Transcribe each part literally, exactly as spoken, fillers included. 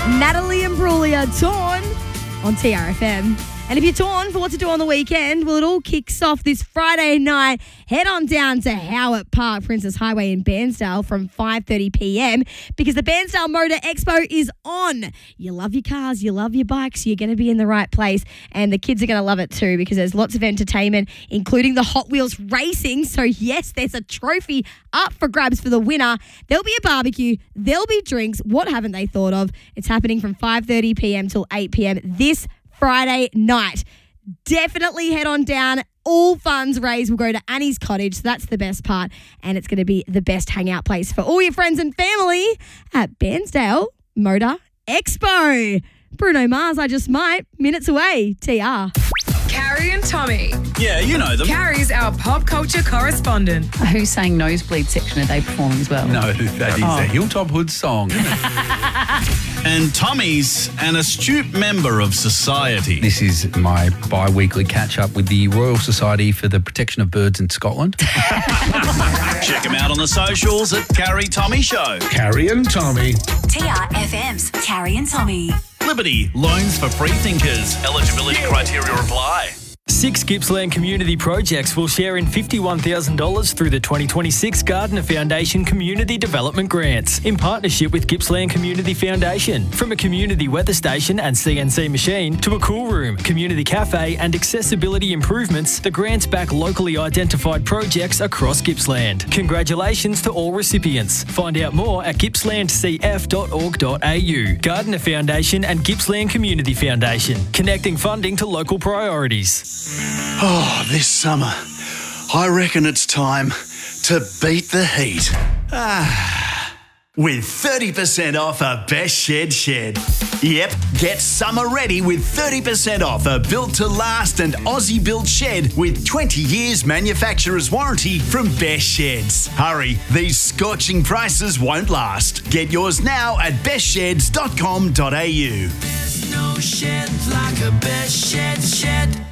Natalie Imbruglia, Torn on T R F M. And if you're torn for what to do on the weekend, well, it all kicks off this Friday night. Head on down to Howard Park, Princess Highway in Bairnsdale from five thirty p.m. because the Bairnsdale Motor Expo is on. You love your cars, you love your bikes, you're going to be in the right place. And the kids are going to love it too because there's lots of entertainment, including the Hot Wheels racing. So, yes, there's a trophy up for grabs for the winner. There'll be a barbecue. There'll be drinks. What haven't they thought of? It's happening from five thirty p.m. till eight p.m. this Friday night. Definitely head on down. All funds raised will go to Annie's Cottage. So that's the best part. And it's going to be the best hangout place for all your friends and family at Bairnsdale Motor Expo. Bruno Mars, I Just Might. Minutes away. T R. Carrie and Tommy. Yeah, you know them. Carrie's our pop culture correspondent. Who's saying Nosebleed section are they performing as well? No, that is Oh. a Hilltop Hood song. And Tommy's an astute member of society. This is my bi-weekly catch-up with the Royal Society for the Protection of Birds in Scotland. Check him out on the socials at Carrie Tommy Show. Carrie and Tommy. T R F M's Carrie and Tommy. Liberty, loans for free thinkers. Eligibility criteria apply. Six Gippsland community projects will share in fifty-one thousand dollars through the twenty twenty-six Gardner Foundation Community Development Grants in partnership with Gippsland Community Foundation. From a community weather station and C N C machine to a cool room, community cafe and accessibility improvements, the grants back locally identified projects across Gippsland. Congratulations to all recipients. Find out more at gippsland c f dot org dot a u. Gardner Foundation and Gippsland Community Foundation, connecting funding to local priorities. Oh, this summer, I reckon it's time to beat the heat. Ah, with thirty percent off a Best Shed Shed. Yep, get summer ready with thirty percent off a built-to-last and Aussie-built shed with twenty years manufacturer's warranty from Best Sheds. Hurry, these scorching prices won't last. Get yours now at best sheds dot com dot a u. There's no shed like a Best Shed Shed.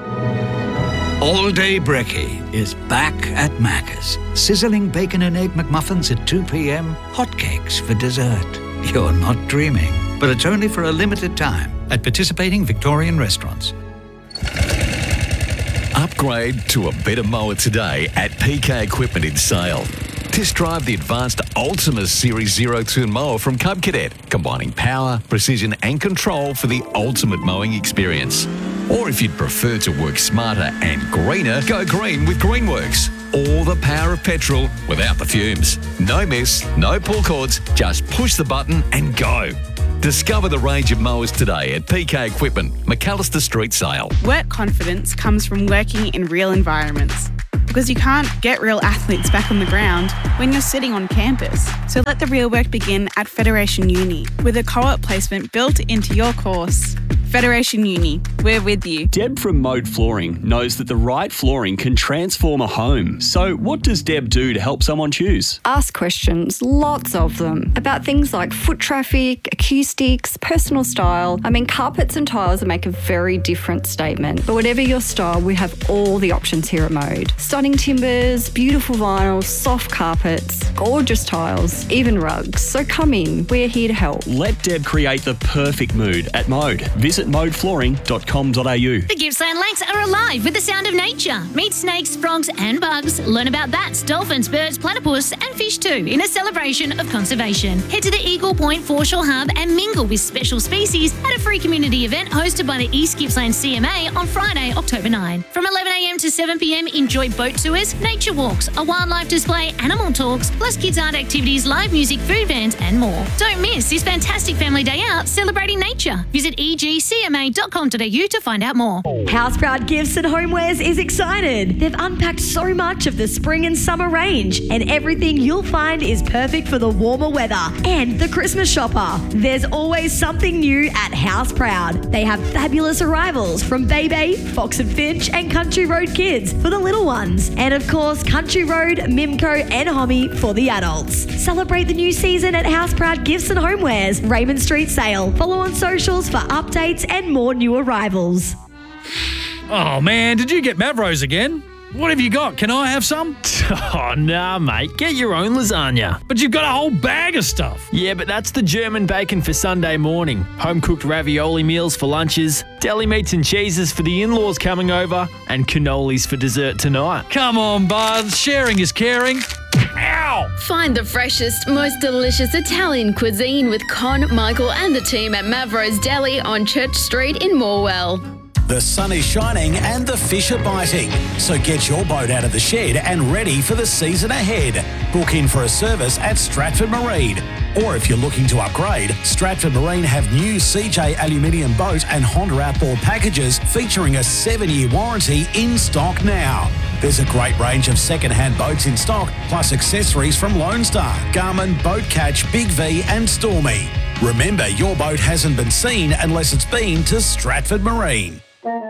All Day Brekkie is back at Macca's. Sizzling bacon and egg McMuffins at two p.m. Hotcakes for dessert. You're not dreaming, but it's only for a limited time at participating Victorian restaurants. Upgrade to a better mower today at P K Equipment in Sale. Test drive the advanced Ultima Series Zero Turn mower from Cub Cadet, combining power, precision and control for the ultimate mowing experience. Or if you'd prefer to work smarter and greener, go green with Greenworks. All the power of petrol without the fumes. No mess, no pull cords, just push the button and go. Discover the range of mowers today at P K Equipment, McAllister Street Sale. Work confidence comes from working in real environments. Because you can't get real athletes back on the ground when you're sitting on campus. So let the real work begin at Federation Uni with a co-op placement built into your course. Federation Uni, we're with you. Deb from Mode Flooring knows that the right flooring can transform a home. So what does Deb do to help someone choose? Ask questions, lots of them, about things like foot traffic, acoustics, personal style. I mean, carpets and tiles make a very different statement. But whatever your style, we have all the options here at Mode. Stunning timbers, beautiful vinyl, soft carpets, gorgeous tiles, even rugs. So come in, we're here to help. Let Deb create the perfect mood at Mode. Visit mode flooring dot com dot a u. The Gippsland Lakes are alive with the sound of nature. Meet snakes, frogs and bugs. Learn about bats, dolphins, birds, platypus and fish too in a celebration of conservation. Head to the Eagle Point Foreshore Hub and mingle with special species at a free community event hosted by the East Gippsland C M A on Friday, October ninth. From eleven a.m. to seven p.m, enjoy boat tours, nature walks, a wildlife display, animal talks, plus kids art activities, live music, food vans and more. Don't miss this fantastic family day out celebrating nature. Visit e g c m a dot com dot a u to find out more. Houseproud Gifts and Homewares is excited. They've unpacked so much of the spring and summer range, and everything you'll find is perfect for the warmer weather and the Christmas shopper. There's always something new at Houseproud. They have fabulous arrivals from Bebe, Fox and Finch, and Country Road Kids for the little ones. And of course, Country Road, Mimco, and Homie for the adults. Celebrate the new season at Houseproud Gifts and Homewares, Raymond Street Sale. Follow on socials for updates and more new arrivals. Oh man, did you get Mavros again? What have you got? Can I have some? Oh, nah, mate. Get your own lasagna. But you've got a whole bag of stuff. Yeah, but that's the German bacon for Sunday morning. Home-cooked ravioli meals for lunches, deli meats and cheeses for the in-laws coming over, and cannolis for dessert tonight. Come on, bud. Sharing is caring. Ow! Find the freshest, most delicious Italian cuisine with Con, Michael and the team at Mavro's Deli on Church Street in Morwell. The sun is shining and the fish are biting. So get your boat out of the shed and ready for the season ahead. Book in for a service at Stratford Marine. Or if you're looking to upgrade, Stratford Marine have new C J aluminium boat and Honda outboard packages featuring a seven-year warranty in stock now. There's a great range of second-hand boats in stock, plus accessories from Lone Star, Garmin, Boat Catch, Big V and Stormy. Remember, your boat hasn't been seen unless it's been to Stratford Marine.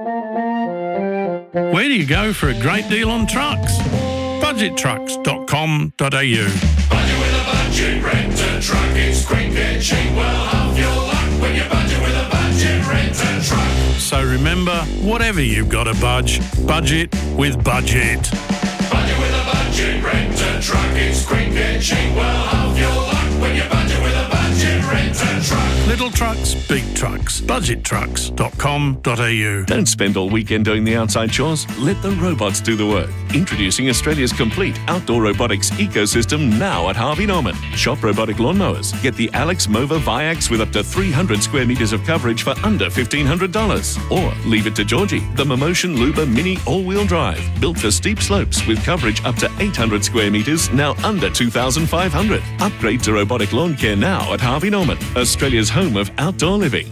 Where do you go for a great deal on trucks? budget trucks dot com dot a u. Budget with a budget, rent a truck. It's quick and cheap. Well, half your luck when you budget with a budget, rent a truck. So remember, whatever you've got to budge, budget with Budget. Budget with a budget, rent a truck. It's quick and cheap. Well, half your luck when you budget with a budget, rent a truck. Little trucks, big trucks. budget trucks dot com dot a u. Don't spend all weekend doing the outside chores. Let the robots do the work. Introducing Australia's complete outdoor robotics ecosystem now at Harvey Norman. Shop robotic lawnmowers. Get the Alex Mova Viax with up to three hundred square metres of coverage for under fifteen hundred dollars. Or leave it to Georgie, the Momotion Luba Mini all-wheel drive. Built for steep slopes with coverage up to eight hundred square metres, now under two thousand five hundred. Upgrade to robotic lawn care now at Harvey Norman, Australia's home of outdoor living.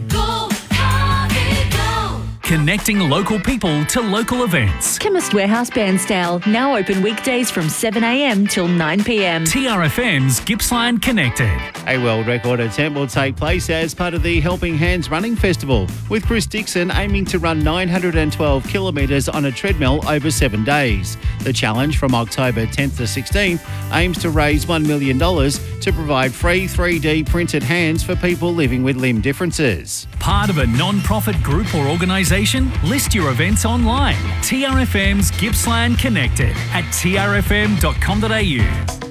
Connecting local people to local events. Chemist Warehouse Bairnsdale, now open weekdays from seven a m till nine p m. T R F M's Gippsland Connected. A world record attempt will take place as part of the Helping Hands Running Festival, with Chris Dixon aiming to run nine hundred twelve kilometres on a treadmill over seven days. The challenge from October tenth to sixteenth aims to raise one million dollars to provide free three D printed hands for people living with limb differences. Part of a non-profit group or organisation? List your events online. T R F M's Gippsland Connected at t r f m dot com dot a u.